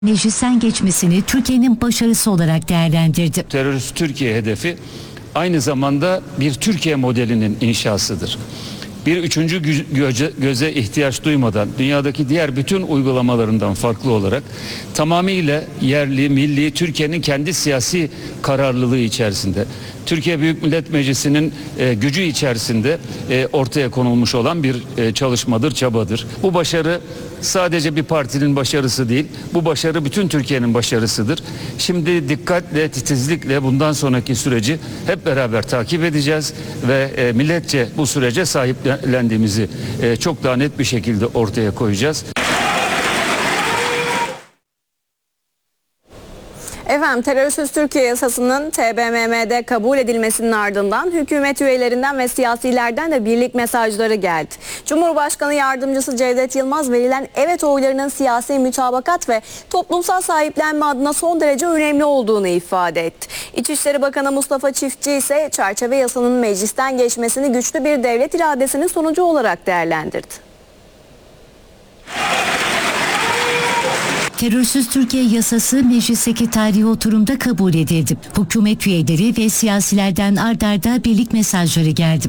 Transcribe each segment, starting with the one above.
Meclisten geçmesini Türkiye'nin başarısı olarak değerlendirdi. Terörist Türkiye hedefi aynı zamanda bir Türkiye modelinin inşasıdır. Bir üçüncü göze ihtiyaç duymadan dünyadaki diğer bütün uygulamalarından farklı olarak tamamıyla yerli, milli, Türkiye'nin kendi siyasi kararlılığı içerisinde, Türkiye Büyük Millet Meclisi'nin gücü içerisinde ortaya konulmuş olan bir çalışmadır, çabadır. Bu başarı sadece bir partinin başarısı değil, bu başarı bütün Türkiye'nin başarısıdır. Şimdi dikkatle, titizlikle bundan sonraki süreci hep beraber takip edeceğiz ve milletçe bu sürece sahiplendiğimizi çok daha net bir şekilde ortaya koyacağız. Efendim, terörsüz Türkiye yasasının TBMM'de kabul edilmesinin ardından hükümet üyelerinden ve siyasilerden de birlik mesajları geldi. Cumhurbaşkanı Yardımcısı Cevdet Yılmaz verilen evet oylarının siyasi mütabakat ve toplumsal sahiplenme adına son derece önemli olduğunu ifade etti. İçişleri Bakanı Mustafa Çiftçi ise çerçeve yasanın meclisten geçmesini güçlü bir devlet iradesinin sonucu olarak değerlendirdi. Terörsüz Türkiye yasası meclisteki tarihi oturumda kabul edildi. Hükümet üyeleri ve siyasilerden ard arda birlik mesajları geldi.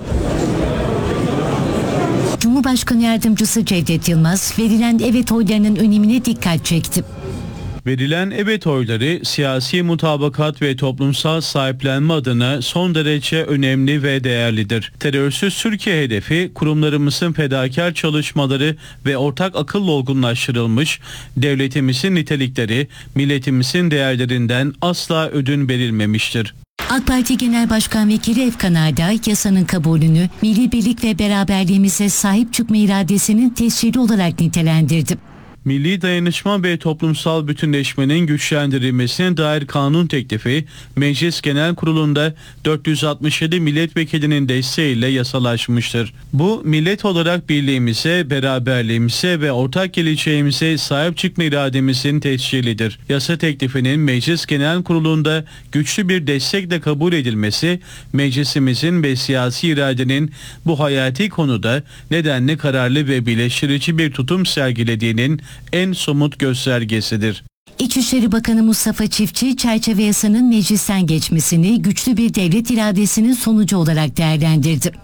Cumhurbaşkanı Yardımcısı Cevdet Yılmaz verilen evet oylarının önemine dikkat çekti. Verilen evet oyları siyasi mutabakat ve toplumsal sahiplenme adına son derece önemli ve değerlidir. Terörsüz Türkiye hedefi kurumlarımızın fedakar çalışmaları ve ortak akılla olgunlaştırılmış devletimizin nitelikleri, milletimizin değerlerinden asla ödün verilmemiştir. AK Parti Genel Başkan Vekili Efkan Ağday yasanın kabulünü milli birlik ve beraberliğimize sahip çıkma iradesinin tescili olarak nitelendirdi. Milli dayanışma ve toplumsal bütünleşmenin güçlendirilmesine dair kanun teklifi Meclis Genel Kurulu'nda 467 milletvekilinin desteğiyle yasalaşmıştır. Bu millet olarak birliğimize, beraberliğimize ve ortak geleceğimize sahip çıkma irademizin tescilidir. Yasa teklifinin Meclis Genel Kurulu'nda güçlü bir destekle kabul edilmesi, meclisimizin ve siyasi iradenin bu hayati konuda nedenli kararlı ve birleştirici bir tutum sergilediğinin en somut göstergesidir. İçişleri Bakanı Mustafa Çiftçi çerçeve yasanın meclisten geçmesini güçlü bir devlet iradesinin sonucu olarak değerlendirdi.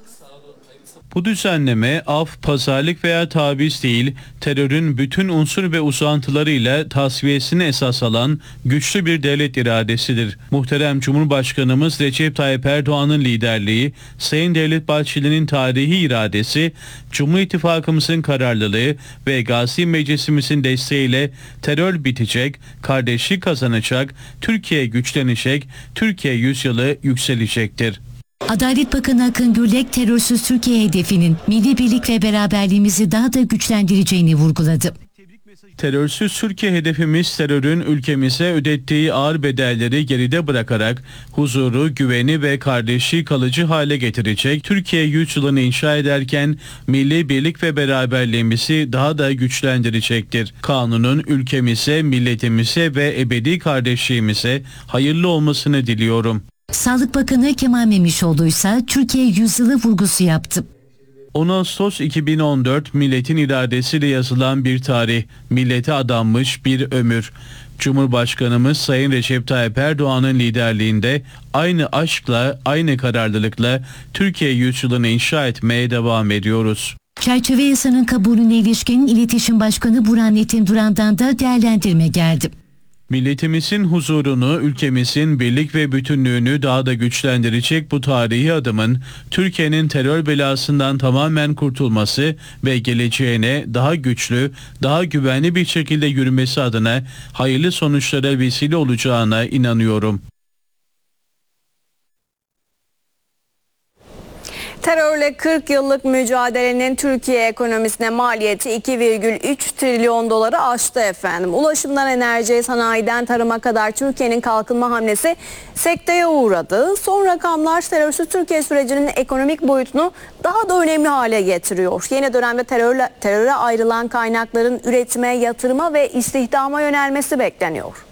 Bu düzenleme af, pazarlık veya taviz değil, terörün bütün unsur ve uzantılarıyla tasfiyesini esas alan güçlü bir devlet iradesidir. Muhterem Cumhurbaşkanımız Recep Tayyip Erdoğan'ın liderliği, Sayın Devlet Bahçeli'nin tarihi iradesi, Cumhur İttifakımızın kararlılığı ve Gazi Meclisimizin desteğiyle terör bitecek, kardeşlik kazanacak, Türkiye güçlenecek, Türkiye yüzyılı yükselecektir. Adalet Bakanı Akın Gürlek terörsüz Türkiye hedefinin milli birlik ve beraberliğimizi daha da güçlendireceğini vurguladı. Terörsüz Türkiye hedefimiz terörün ülkemize ödettiği ağır bedelleri geride bırakarak huzuru, güveni ve kardeşliği kalıcı hale getirecek, Türkiye yüzyılını inşa ederken milli birlik ve beraberliğimizi daha da güçlendirecektir. Kanunun ülkemize, milletimize ve ebedi kardeşliğimize hayırlı olmasını diliyorum. Sağlık Bakanı Kemal Memişoğlu ise Türkiye yüzyılı vurgusu yaptı. 10 Ağustos 2014 milletin iradesiyle yazılan bir tarih, millete adanmış bir ömür. Cumhurbaşkanımız Sayın Recep Tayyip Erdoğan'ın liderliğinde aynı aşkla, aynı kararlılıkla Türkiye yüzyılını inşa etmeye devam ediyoruz. Çerçeve yasanın kabulüne ilişkin İletişim Başkanı Burhanettin Duran'dan da değerlendirme geldi. Milletimizin huzurunu, ülkemizin birlik ve bütünlüğünü daha da güçlendirecek bu tarihi adımın Türkiye'nin terör belasından tamamen kurtulması ve geleceğine daha güçlü, daha güvenli bir şekilde yürümesi adına hayırlı sonuçlara vesile olacağına inanıyorum. Terörle 40 yıllık mücadelenin Türkiye ekonomisine maliyeti 2,3 trilyon doları aştı efendim. Ulaşımdan enerjiye, sanayiden tarıma kadar Türkiye'nin kalkınma hamlesi sekteye uğradı. Son rakamlar terörsüz Türkiye sürecinin ekonomik boyutunu daha da önemli hale getiriyor. Yeni dönemde teröre ayrılan kaynakların üretime, yatırıma ve istihdama yönelmesi bekleniyor.